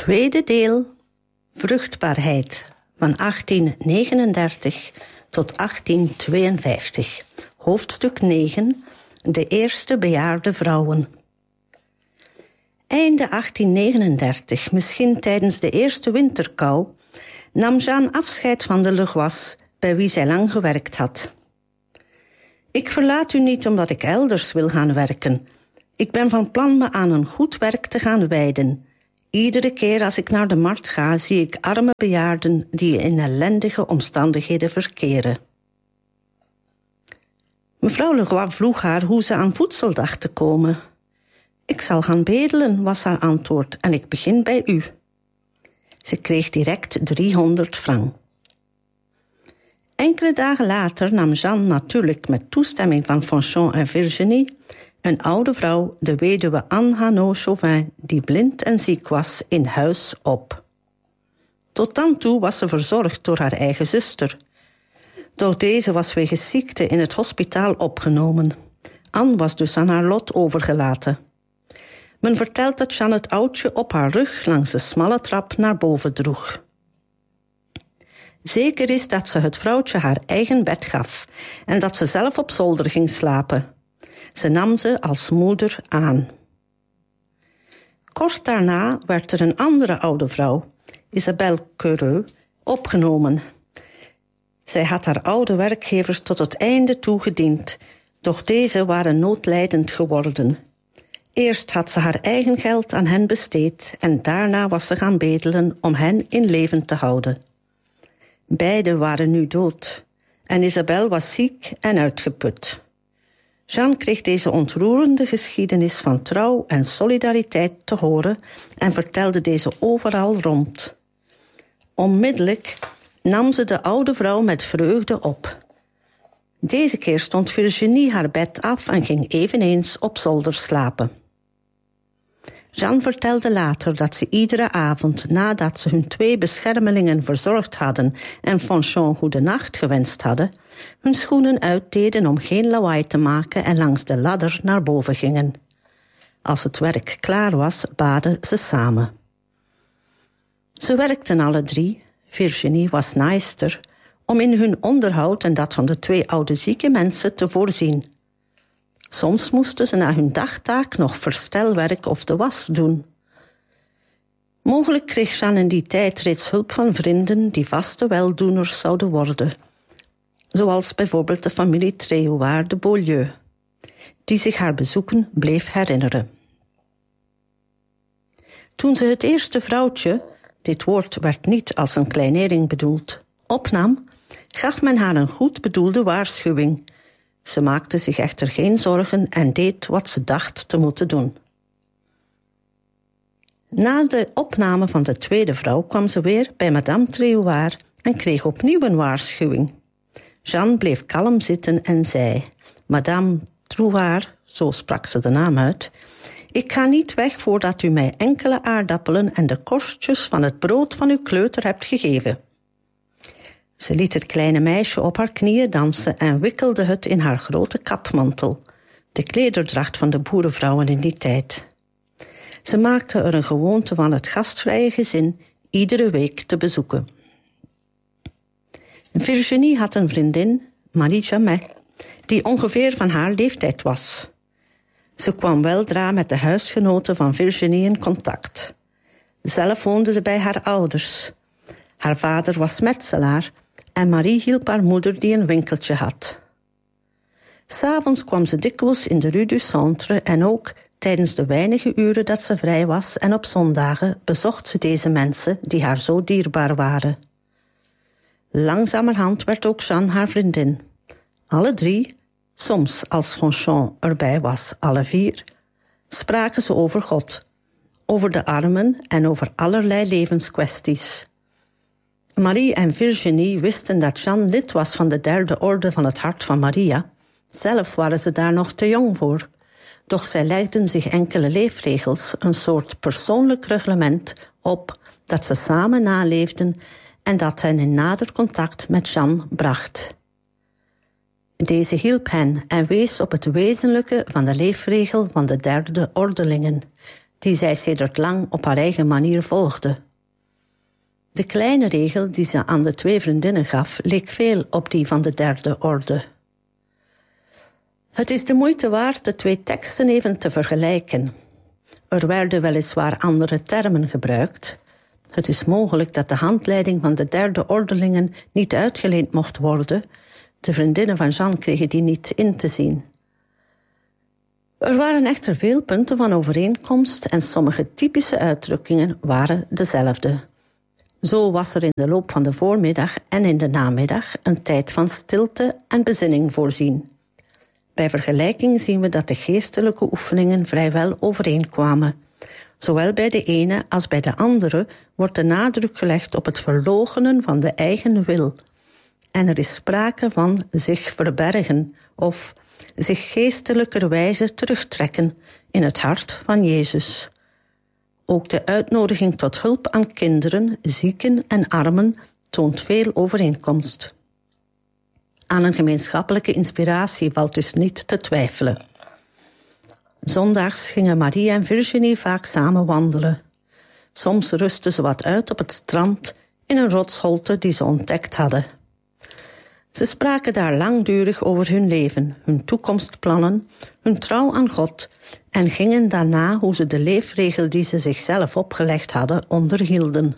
Tweede deel, vruchtbaarheid, van 1839 tot 1852. Hoofdstuk 9, de eerste bejaarde vrouwen. Einde 1839, misschien tijdens de eerste winterkou, nam Jeanne afscheid van de Legois, bij wie zij lang gewerkt had. Ik verlaat u niet omdat ik elders wil gaan werken. Ik ben van plan me aan een goed werk te gaan wijden. Iedere keer als ik naar de markt ga, zie ik arme bejaarden die in ellendige omstandigheden verkeren. Mevrouw Legois vroeg haar hoe ze aan voedsel dacht te komen. Ik zal gaan bedelen, was haar antwoord, en ik begin bij u. Ze kreeg direct 300 francs. Enkele dagen later nam Jeanne, natuurlijk met toestemming van Fanchon en Virginie, een oude vrouw, de weduwe Anne Hanot-Chauvin, die blind en ziek was, in huis op. Tot dan toe was ze verzorgd door haar eigen zuster. Doch deze was wegens ziekte in het hospitaal opgenomen. Anne was dus aan haar lot overgelaten. Men vertelt dat Jeanne het oudje op haar rug langs de smalle trap naar boven droeg. Zeker is dat ze het vrouwtje haar eigen bed gaf en dat ze zelf op zolder ging slapen. Ze nam ze als moeder aan. Kort daarna werd er een andere oude vrouw, Isabelle Queureux, opgenomen. Zij had haar oude werkgevers tot het einde toe gediend, doch deze waren noodlijdend geworden. Eerst had ze haar eigen geld aan hen besteed en daarna was ze gaan bedelen om hen in leven te houden. Beiden waren nu dood en Isabelle was ziek en uitgeput. Jeanne kreeg deze ontroerende geschiedenis van trouw en solidariteit te horen en vertelde deze overal rond. Onmiddellijk nam ze de oude vrouw met vreugde op. Deze keer stond Virginie haar bed af en ging eveneens op zolder slapen. Jeanne vertelde later dat ze iedere avond, nadat ze hun 2 beschermelingen verzorgd hadden en Fanchon goedenacht gewenst hadden, hun schoenen uitdeden om geen lawaai te maken en langs de ladder naar boven gingen. Als het werk klaar was, baden ze samen. Ze werkten alle 3, Virginie was naaister, om in hun onderhoud en dat van de 2 oude zieke mensen te voorzien. Soms moesten ze na hun dagtaak nog verstelwerk of de was doen. Mogelijk kreeg Jeanne in die tijd reeds hulp van vrienden die vaste weldoeners zouden worden. Zoals bijvoorbeeld de familie Tréhouard de Beaulieu, die zich haar bezoeken bleef herinneren. Toen ze het eerste vrouwtje, dit woord werd niet als een kleinering bedoeld, opnam, gaf men haar een goed bedoelde waarschuwing. Ze maakte zich echter geen zorgen en deed wat ze dacht te moeten doen. Na de opname van de tweede vrouw kwam ze weer bij madame Tréhouard en kreeg opnieuw een waarschuwing. Jeanne bleef kalm zitten en zei: Madame Tréhouard, zo sprak ze de naam uit, ik ga niet weg voordat u mij enkele aardappelen en de korstjes van het brood van uw kleuter hebt gegeven. Ze liet het kleine meisje op haar knieën dansen en wikkelde het in haar grote kapmantel, de klederdracht van de boerenvrouwen in die tijd. Ze maakte er een gewoonte van het gastvrije gezin iedere week te bezoeken. Virginie had een vriendin, Marie Jamet, die ongeveer van haar leeftijd was. Ze kwam weldra met de huisgenoten van Virginie in contact. Zelf woonde ze bij haar ouders. Haar vader was metselaar en Marie hielp haar moeder die een winkeltje had. 'S Avonds kwam ze dikwijls in de Rue du Centre en ook tijdens de weinige uren dat ze vrij was en op zondagen bezocht ze deze mensen die haar zo dierbaar waren. Langzamerhand werd ook Jeanne haar vriendin. Alle 3, soms als Fanchon erbij was, alle 4, spraken ze over God, over de armen en over allerlei levenskwesties. Marie en Virginie wisten dat Jeanne lid was van de 3e orde van het Hart van Maria. Zelf waren ze daar nog te jong voor. Doch zij legden zich enkele leefregels, een soort persoonlijk reglement, op dat ze samen naleefden en dat hen in nader contact met Jeanne bracht. Deze hielp hen en wees op het wezenlijke van de leefregel van de 3e ordelingen, die zij sedert lang op haar eigen manier volgde. De kleine regel die ze aan de 2 vriendinnen gaf, leek veel op die van de 3e orde. Het is de moeite waard de 2 teksten even te vergelijken. Er werden weliswaar andere termen gebruikt. Het is mogelijk dat de handleiding van de 3e ordelingen niet uitgeleend mocht worden. De vriendinnen van Jean kregen die niet in te zien. Er waren echter veel punten van overeenkomst en sommige typische uitdrukkingen waren dezelfde. Zo was er in de loop van de voormiddag en in de namiddag een tijd van stilte en bezinning voorzien. Bij vergelijking zien we dat de geestelijke oefeningen vrijwel overeenkwamen. Zowel bij de ene als bij de andere wordt de nadruk gelegd op het verloochenen van de eigen wil. En er is sprake van zich verbergen of zich geestelijkerwijze terugtrekken in het hart van Jezus. Ook de uitnodiging tot hulp aan kinderen, zieken en armen toont veel overeenkomst. Aan een gemeenschappelijke inspiratie valt dus niet te twijfelen. Zondags gingen Marie en Virginie vaak samen wandelen. Soms rustten ze wat uit op het strand in een rotsholte die ze ontdekt hadden. Ze spraken daar langdurig over hun leven, hun toekomstplannen, hun trouw aan God en gingen daarna hoe ze de leefregel die ze zichzelf opgelegd hadden onderhielden.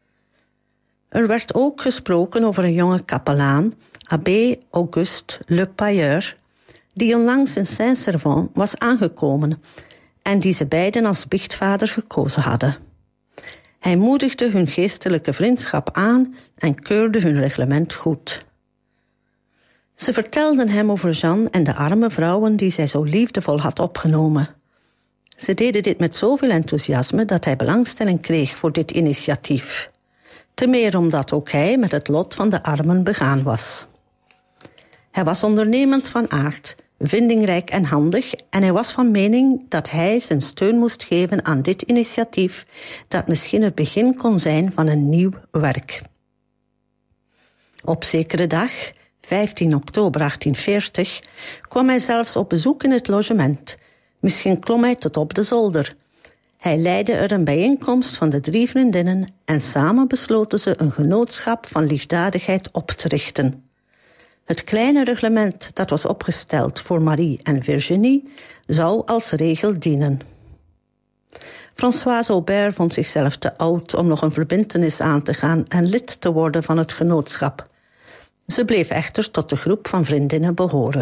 Er werd ook gesproken over een jonge kapelaan, abbé Auguste Le Payeur, die onlangs in Saint-Servan was aangekomen en die ze beiden als biechtvader gekozen hadden. Hij moedigde hun geestelijke vriendschap aan en keurde hun reglement goed. Ze vertelden hem over Jeanne en de arme vrouwen die zij zo liefdevol had opgenomen. Ze deden dit met zoveel enthousiasme dat hij belangstelling kreeg voor dit initiatief. Te meer omdat ook hij met het lot van de armen begaan was. Hij was ondernemend van aard, vindingrijk en handig en hij was van mening dat hij zijn steun moest geven aan dit initiatief dat misschien het begin kon zijn van een nieuw werk. Op zekere dag, 15 oktober 1840, kwam hij zelfs op bezoek in het logement. Misschien klom hij tot op de zolder. Hij leidde er een bijeenkomst van de 3 vriendinnen en samen besloten ze een genootschap van liefdadigheid op te richten. Het kleine reglement dat was opgesteld voor Marie en Virginie zou als regel dienen. Françoise Aubert vond zichzelf te oud om nog een verbintenis aan te gaan en lid te worden van het genootschap. Ze bleef echter tot de groep van vriendinnen behoren.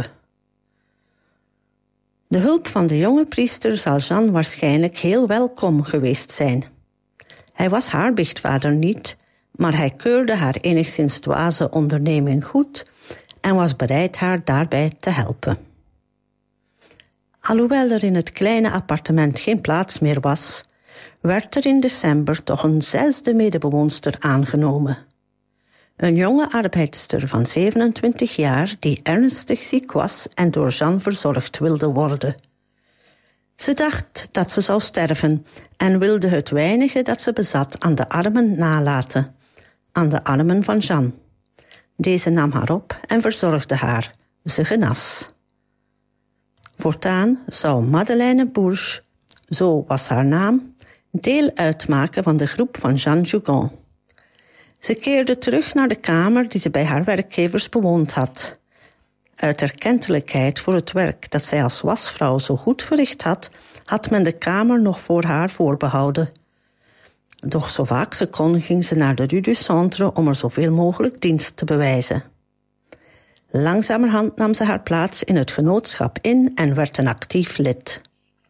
De hulp van de jonge priester zal Jeanne waarschijnlijk heel welkom geweest zijn. Hij was haar biechtvader niet, maar hij keurde haar enigszins dwaze onderneming goed en was bereid haar daarbij te helpen. Alhoewel er in het kleine appartement geen plaats meer was, werd er in december toch een 6e medebewoonster aangenomen. Een jonge arbeidster van 27 jaar die ernstig ziek was en door Jeanne verzorgd wilde worden. Ze dacht dat ze zou sterven en wilde het weinige dat ze bezat aan de armen nalaten, aan de armen van Jeanne. Deze nam haar op en verzorgde haar. Ze genas. Voortaan zou Madeleine Bourges, zo was haar naam, deel uitmaken van de groep van Jeanne Jugon. Ze keerde terug naar de kamer die ze bij haar werkgevers bewoond had. Uit erkentelijkheid voor het werk dat zij als wasvrouw zo goed verricht had, had men de kamer nog voor haar voorbehouden. Doch zo vaak ze kon, ging ze naar de Rue du Centre om er zoveel mogelijk dienst te bewijzen. Langzamerhand nam ze haar plaats in het genootschap in en werd een actief lid.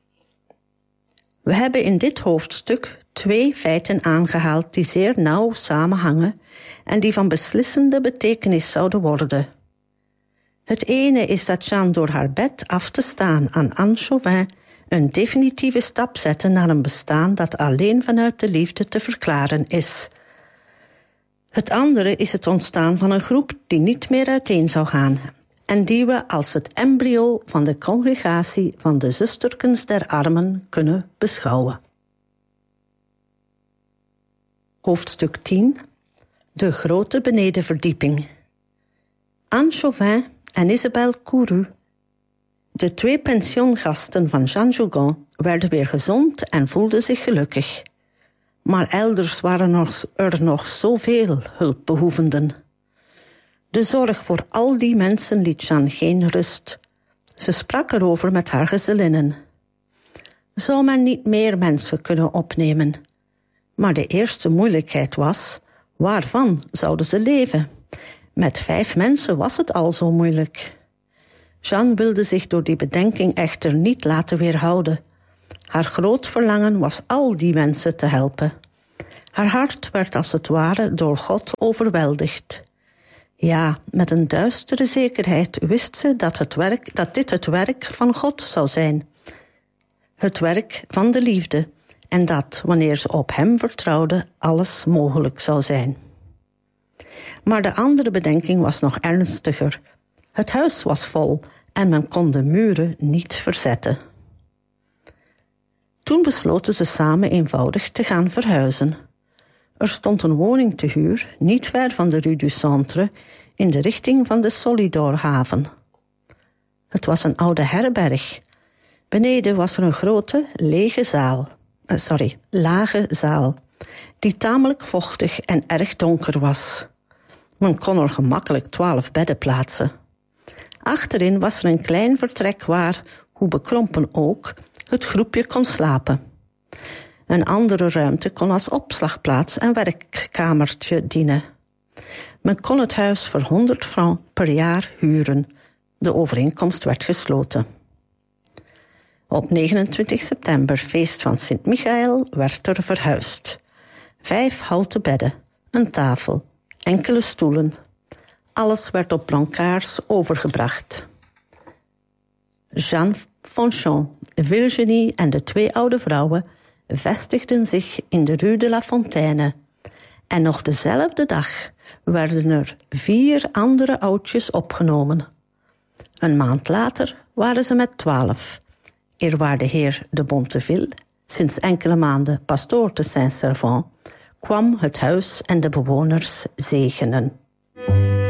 We hebben in dit hoofdstuk 2 feiten aangehaald die zeer nauw samenhangen en die van beslissende betekenis zouden worden. Het ene is dat Jeanne door haar bed af te staan aan Anne Chauvin een definitieve stap zette naar een bestaan dat alleen vanuit de liefde te verklaren is. Het andere is het ontstaan van een groep die niet meer uiteen zou gaan en die we als het embryo van de congregatie van de Zusterkens der Armen kunnen beschouwen. Hoofdstuk 10. De grote benedenverdieping. Anne Chauvin en Isabelle Courroux, De 2 pensioengasten van Jean Jougon werden weer gezond en voelden zich gelukkig. Maar elders waren er nog zoveel hulpbehoevenden. De zorg voor al die mensen liet Jeanne geen rust. Ze sprak erover met haar gezellinnen. Zou men niet meer mensen kunnen opnemen? Maar de eerste moeilijkheid was, waarvan zouden ze leven? Met 5 mensen was het al zo moeilijk. Jeanne wilde zich door die bedenking echter niet laten weerhouden. Haar groot verlangen was al die mensen te helpen. Haar hart werd als het ware door God overweldigd. Ja, met een duistere zekerheid wist ze dat dit het werk van God zou zijn. Het werk van de liefde. En dat, wanneer ze op hem vertrouwde, alles mogelijk zou zijn. Maar de andere bedenking was nog ernstiger. Het huis was vol en men kon de muren niet verzetten. Toen besloten ze samen eenvoudig te gaan verhuizen. Er stond een woning te huur, niet ver van de Rue du Centre, in de richting van de Solidorhaven. Het was een oude herberg. Beneden was er een grote, lage zaal, die tamelijk vochtig en erg donker was. Men kon er gemakkelijk 12 bedden plaatsen. Achterin was er een klein vertrek waar, hoe bekrompen ook, het groepje kon slapen. Een andere ruimte kon als opslagplaats en werkkamertje dienen. Men kon het huis voor 100 francs per jaar huren. De overeenkomst werd gesloten. Op 29 september, feest van Sint-Michael, werd er verhuisd. 5 houten bedden, een tafel, enkele stoelen. Alles werd op brancards overgebracht. Jeanne Fanchon, Virginie en de 2 oude vrouwen vestigden zich in de Rue de la Fontaine. En nog dezelfde dag werden er 4 andere oudjes opgenomen. Een maand later waren ze met 12. Eerwaarde heer de Bonteville, sinds enkele maanden pastoor te Saint-Servant, kwam het huis en de bewoners zegenen.